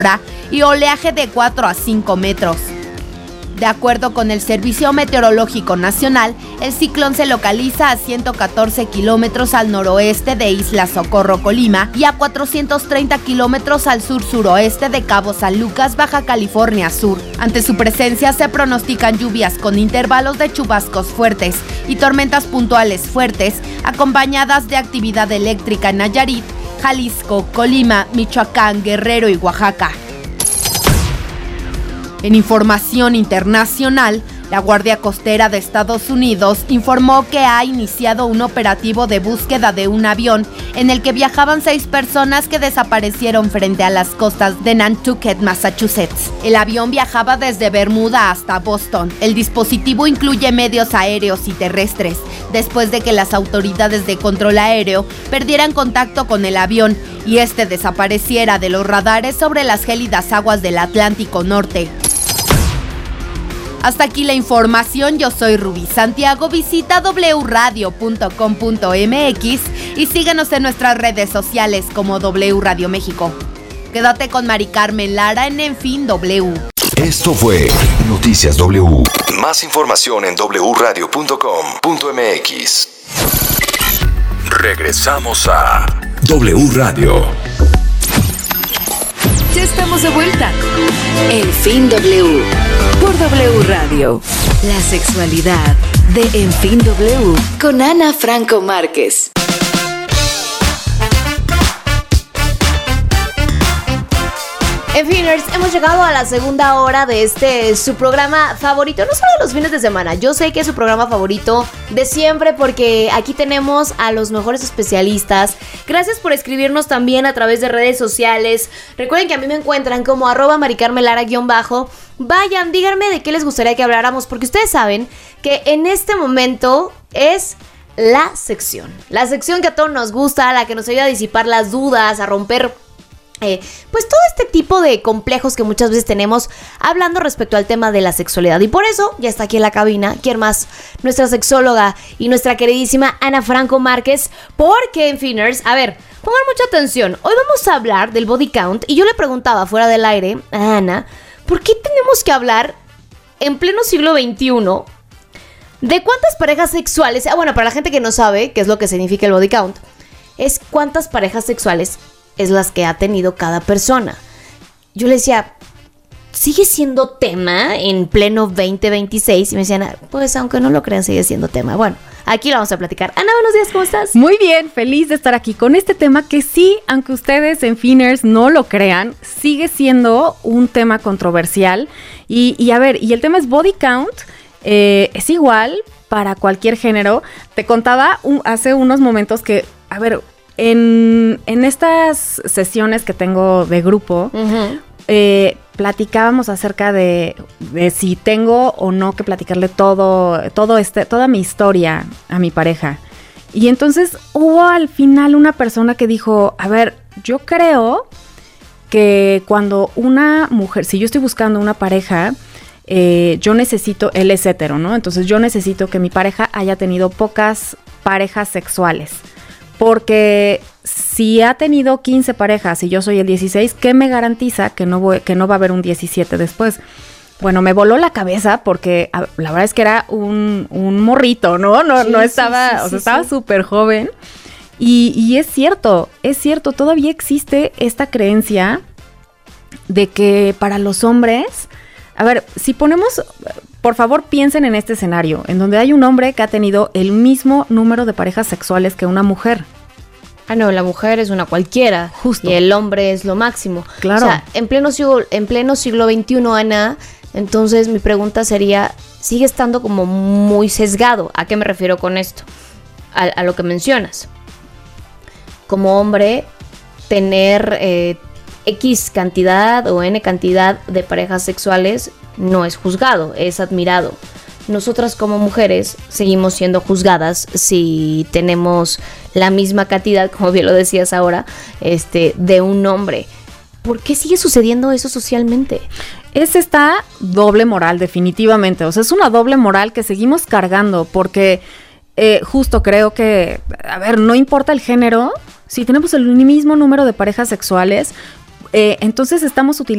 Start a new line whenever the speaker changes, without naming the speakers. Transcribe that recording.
y oleaje de 4 a 5 metros. De acuerdo con el Servicio Meteorológico Nacional, el ciclón se localiza a 114 kilómetros al noroeste de Isla Socorro, Colima, y a 430 kilómetros al sur-suroeste de Cabo San Lucas, Baja California Sur. Ante su presencia se pronostican lluvias con intervalos de chubascos fuertes y tormentas puntuales fuertes, acompañadas de actividad eléctrica en Nayarit, Jalisco, Colima, Michoacán, Guerrero y Oaxaca. En información internacional, la Guardia Costera de Estados Unidos informó que ha iniciado un operativo de búsqueda de un avión en el que viajaban 6 personas que desaparecieron frente a las costas de Nantucket, Massachusetts. El avión viajaba desde Bermuda hasta Boston. El dispositivo incluye medios aéreos y terrestres, después de que las autoridades de control aéreo perdieran contacto con el avión y este desapareciera de los radares sobre las gélidas aguas del Atlántico Norte. Hasta aquí la información, yo soy Rubí Santiago, visita wradio.com.mx y síguenos en nuestras redes sociales como W Radio México. Quédate con Mari Carmen Lara en Fin W.
Esto fue Noticias W. Más información en wradio.com.mx. Regresamos a W Radio.
Ya estamos de vuelta. En Fin W. Por W Radio. La sexualidad de En Fin W. Con Ana Franco Márquez.
Enfiners, hemos llegado a la segunda hora de su programa favorito, no solo de los fines de semana, yo sé que es su programa favorito de siempre porque aquí tenemos a los mejores especialistas. Gracias por escribirnos también a través de redes sociales. Recuerden que a mí me encuentran como @maricarmelara_. Vayan, díganme de qué les gustaría que habláramos, porque ustedes saben que en este momento es la sección que a todos nos gusta, la que nos ayuda a disipar las dudas, a romper pues todo este tipo de complejos que muchas veces tenemos hablando respecto al tema de la sexualidad. Y por eso ya está aquí en la cabina, ¿quién más? Nuestra sexóloga y nuestra queridísima Ana Franco Márquez. Porque, Enfiners, a ver, pongan mucha atención. Hoy vamos a hablar del body count. Y yo le preguntaba fuera del aire a Ana, ¿por qué tenemos que hablar en pleno siglo XXI de cuántas parejas sexuales? Bueno, para la gente que no sabe qué es lo que significa el body count, es cuántas parejas sexuales es las que ha tenido cada persona. Yo le decía, ¿sigue siendo tema en pleno 2026? Y me decían, pues aunque no lo crean, sigue siendo tema. Bueno, aquí lo vamos a platicar. Ana, buenos días, ¿cómo estás?
Muy bien, feliz de estar aquí con este tema que sí, aunque ustedes en Finers no lo crean, sigue siendo un tema controversial. Y a ver, y el tema es body count, es igual para cualquier género. Te contaba hace unos momentos que, a ver, en estas sesiones que tengo de grupo, platicábamos acerca de si tengo o no que platicarle toda mi historia a mi pareja. Y entonces hubo al final una persona que dijo, a ver, yo creo que cuando una mujer, si yo estoy buscando una pareja, yo necesito, él es hetero, ¿no? Entonces yo necesito que mi pareja haya tenido pocas parejas sexuales. Porque si ha tenido 15 parejas y yo soy el 16, ¿qué me garantiza que no va a haber un 17 después? Bueno, me voló la cabeza porque la verdad es que era un morrito, ¿no? No estaba, estaba súper joven. Y es cierto, todavía existe esta creencia de que para los hombres, a ver, si ponemos, por favor piensen en este escenario, en donde hay un hombre que ha tenido el mismo número de parejas sexuales que una mujer.
Ah, no, la mujer es una cualquiera.
Justo.
Y el hombre es lo máximo.
Claro.
O sea, en pleno siglo XXI, Ana, entonces mi pregunta sería, ¿sigue estando como muy sesgado? ¿A qué me refiero con esto? A lo que mencionas. Como hombre, tener X cantidad o N cantidad de parejas sexuales no es juzgado, es admirado. Nosotras como mujeres seguimos siendo juzgadas si tenemos la misma cantidad, como bien lo decías ahora, de un hombre. ¿Por qué sigue sucediendo eso socialmente?
Es esta doble moral, definitivamente. O sea, es una doble moral que seguimos cargando porque justo creo que, a ver, no importa el género, si tenemos el mismo número de parejas sexuales, Entonces estamos